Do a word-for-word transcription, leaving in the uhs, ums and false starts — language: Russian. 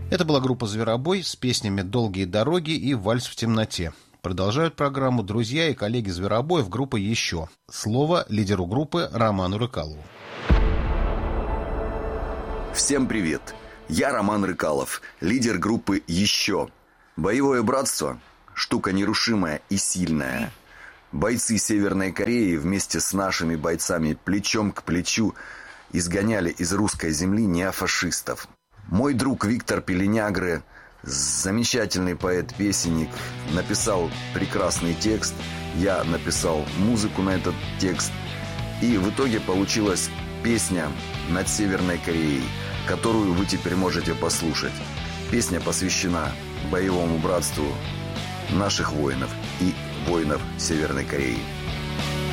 Это была группа «Зверобой» с песнями «Долгие дороги» и «Вальс в темноте». Продолжают программу друзья и коллеги «Зверобоев» группы «Еще». Слово лидеру группы Роману Рыкалову. Всем привет! Я Роман Рыкалов, лидер группы «Еще». Боевое братство – штука нерушимая и сильная. Бойцы Северной Кореи вместе с нашими бойцами плечом к плечу изгоняли из русской земли неофашистов. Мой друг Виктор Пеленягры, замечательный поэт-песенник, написал прекрасный текст. Я написал музыку на этот текст. И в итоге получилась песня «Над Северной Кореей», которую вы теперь можете послушать. Песня посвящена боевому братству наших воинов и воинов Северной Кореи.